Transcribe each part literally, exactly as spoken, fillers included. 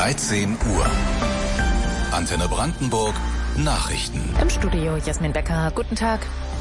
dreizehn Uhr. Antenne Brandenburg Nachrichten. Im Studio Jasmin Becker. Guten Tag.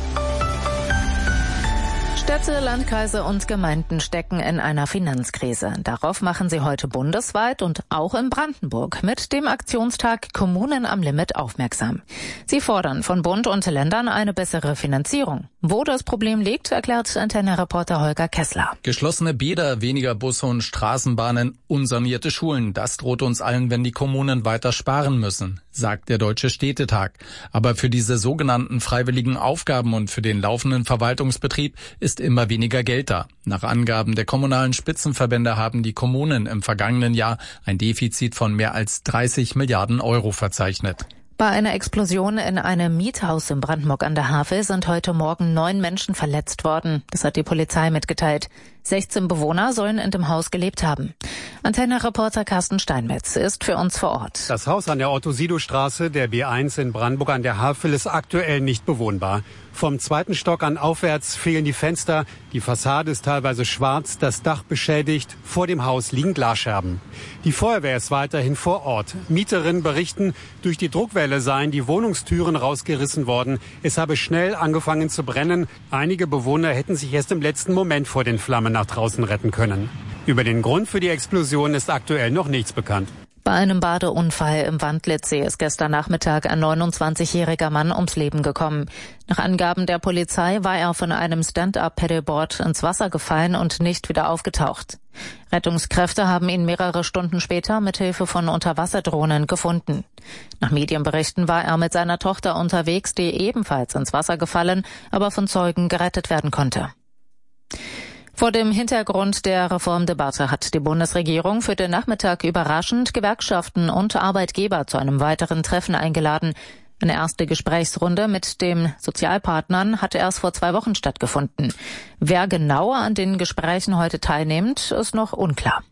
Städte, Landkreise und Gemeinden stecken in einer Finanzkrise. Darauf machen sie heute bundesweit und auch in Brandenburg mit dem Aktionstag Kommunen am Limit aufmerksam. Sie fordern von Bund und Ländern eine bessere Finanzierung. Wo das Problem liegt, erklärt Antenne-Reporter Holger Kessler. Geschlossene Bäder, weniger Busse und Straßenbahnen, unsanierte Schulen. Das droht uns allen, wenn die Kommunen weiter sparen müssen, sagt der Deutsche Städtetag. Aber für diese sogenannten freiwilligen Aufgaben und für den laufenden Verwaltungsbetrieb ist immer weniger Geld da. Nach Angaben der kommunalen Spitzenverbände haben die Kommunen im vergangenen Jahr ein Defizit von mehr als dreißig Milliarden Euro verzeichnet. Bei einer Explosion in einem Miethaus in Brandenburg an der Havel sind heute Morgen neun Menschen verletzt worden. Das hat die Polizei mitgeteilt. sechzehn Bewohner sollen in dem Haus gelebt haben. Antenne-Reporter Carsten Steinmetz ist für uns vor Ort. Das Haus an der Otto-Sido-Straße, der B eins in Brandenburg an der Havel, ist aktuell nicht bewohnbar. Vom zweiten Stock an aufwärts fehlen die Fenster, die Fassade ist teilweise schwarz, das Dach beschädigt, vor dem Haus liegen Glasscherben. Die Feuerwehr ist weiterhin vor Ort. Mieterinnen berichten, durch die Druckwelle seien die Wohnungstüren rausgerissen worden. Es habe schnell angefangen zu brennen. Einige Bewohner hätten sich erst im letzten Moment vor den Flammen nach draußen retten können. Über den Grund für die Explosion ist aktuell noch nichts bekannt. Bei einem Badeunfall im Wandlitzsee ist gestern Nachmittag ein neunundzwanzigjähriger Mann ums Leben gekommen. Nach Angaben der Polizei war er von einem Stand-up-Paddleboard ins Wasser gefallen und nicht wieder aufgetaucht. Rettungskräfte haben ihn mehrere Stunden später mit Hilfe von Unterwasserdrohnen gefunden. Nach Medienberichten war er mit seiner Tochter unterwegs, die ebenfalls ins Wasser gefallen, aber von Zeugen gerettet werden konnte. Vor dem Hintergrund der Reformdebatte hat die Bundesregierung für den Nachmittag überraschend Gewerkschaften und Arbeitgeber zu einem weiteren Treffen eingeladen. Eine erste Gesprächsrunde mit den Sozialpartnern hatte erst vor zwei Wochen stattgefunden. Wer genauer an den Gesprächen heute teilnimmt, ist noch unklar.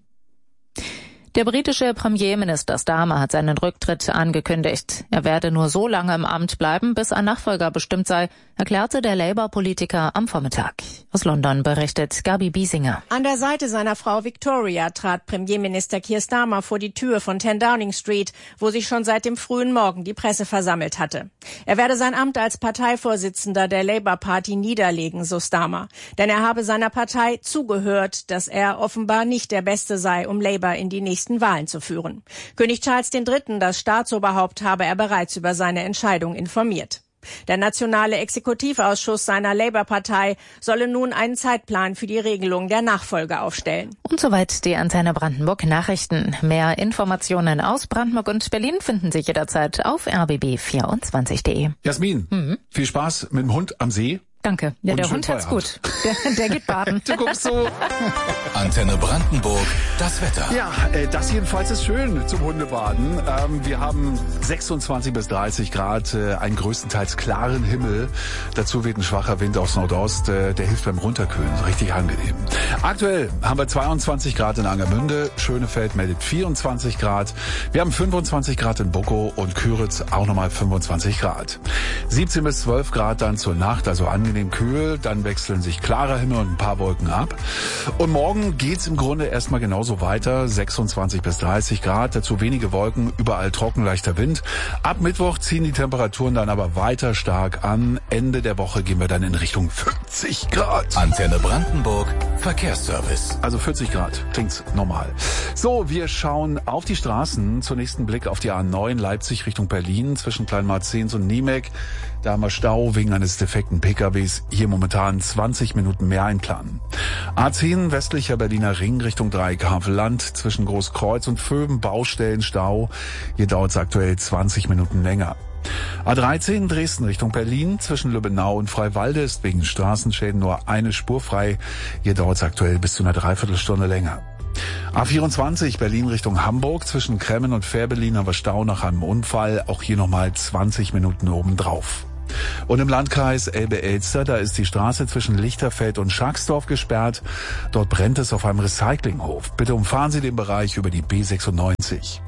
Der britische Premierminister Starmer hat seinen Rücktritt angekündigt. Er werde nur so lange im Amt bleiben, bis ein Nachfolger bestimmt sei, erklärte der Labour-Politiker am Vormittag. Aus London berichtet Gabi Biesinger. An der Seite seiner Frau Victoria trat Premierminister Keir Starmer vor die Tür von zehn Downing Street, wo sich schon seit dem frühen Morgen die Presse versammelt hatte. Er werde sein Amt als Parteivorsitzender der Labour-Party niederlegen, so Starmer. Denn er habe seiner Partei zugehört, dass er offenbar nicht der Beste sei, um Labour in die nächste Wahlen zu führen. König Charles der Dritte, das Staatsoberhaupt, habe er bereits über seine Entscheidung informiert. Der nationale Exekutivausschuss seiner Labour-Partei solle nun einen Zeitplan für die Regelung der Nachfolge aufstellen. Und soweit die Antenne Brandenburg Nachrichten. Mehr Informationen aus Brandenburg und Berlin finden Sie jederzeit auf r b b vierundzwanzig punkt de. Jasmin, mhm. viel Spaß mit dem Hund am See. Danke. Ja, der Hund hat's gut. Der, der geht baden. Du guckst so. Antenne Brandenburg, das Wetter. Ja, äh, das jedenfalls ist schön zum Hundebaden. Ähm, wir haben sechsundzwanzig bis dreißig Grad, äh, einen größtenteils klaren Himmel. Dazu weht ein schwacher Wind aus Nordost, äh, der hilft beim Runterkühlen. Richtig angenehm. Aktuell haben wir zweiundzwanzig Grad in Angermünde. Schönefeld meldet vierundzwanzig Grad. Wir haben fünfundzwanzig Grad in Buckow und Küritz auch nochmal fünfundzwanzig Grad. siebzehn bis zwölf Grad dann zur Nacht, also angenehm kühl, dann wechseln sich klarer Himmel und ein paar Wolken ab. Und morgen geht's im Grunde erstmal genauso weiter, sechsundzwanzig bis dreißig Grad, dazu wenige Wolken, überall trocken, leichter Wind. Ab Mittwoch ziehen die Temperaturen dann aber weiter stark an. Ende der Woche gehen wir dann in Richtung vierzig Grad. Antenne Brandenburg, Verkehrsservice. Also vierzig Grad, klingt normal. So, wir schauen auf die Straßen. Zunächst ein Blick auf die A neun Leipzig Richtung Berlin zwischen Kleinmarzens und Niemek. Da haben wir Stau wegen eines defekten P K Ws. Hier momentan zwanzig Minuten mehr einplanen. A zehn westlicher Berliner Ring Richtung Dreieck-Havelland zwischen Großkreuz und Vöben Baustellen Stau. Hier dauert es aktuell zwanzig Minuten länger. A dreizehn Dresden Richtung Berlin zwischen Lübbenau und Freiwalde ist wegen Straßenschäden nur eine Spur frei. Hier dauert es aktuell bis zu einer Dreiviertelstunde länger. A vierundzwanzig Berlin Richtung Hamburg zwischen Kremmen und Fährberlin haben wir Stau nach einem Unfall. Auch hier nochmal zwanzig Minuten obendrauf. Und im Landkreis Elbe-Elster, da ist die Straße zwischen Lichterfeld und Schacksdorf gesperrt. Dort brennt es auf einem Recyclinghof. Bitte umfahren Sie den Bereich über die B sechsundneunzig.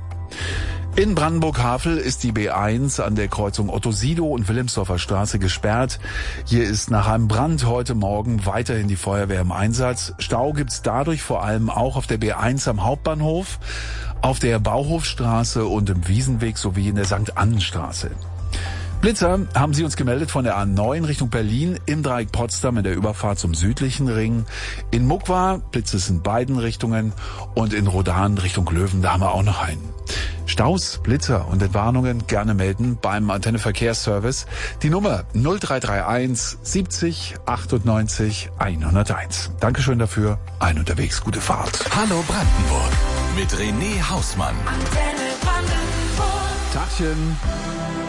In Brandenburg-Havel ist die B eins an der Kreuzung Otto-Sido und Wilhelmsdorfer Straße gesperrt. Hier ist nach einem Brand heute Morgen weiterhin die Feuerwehr im Einsatz. Stau gibt's dadurch vor allem auch auf der B eins am Hauptbahnhof. auf der Bauhofstraße und im Wiesenweg sowie in der Sankt Annenstraße. Blitzer haben sie uns gemeldet von der A neun Richtung Berlin, im Dreieck Potsdam in der Überfahrt zum südlichen Ring. In Muckwa Blitze in beiden Richtungen und in Rodan Richtung Löwen, da haben wir auch noch einen. Staus, Blitzer und Entwarnungen gerne melden beim Antenne Verkehrsservice. Die Nummer null drei drei eins siebzig achtundneunzig hunderteins. Dankeschön dafür. Ein unterwegs, gute Fahrt. Hallo Brandenburg mit René Hausmann. Antenne Brandenburg. Tagchen.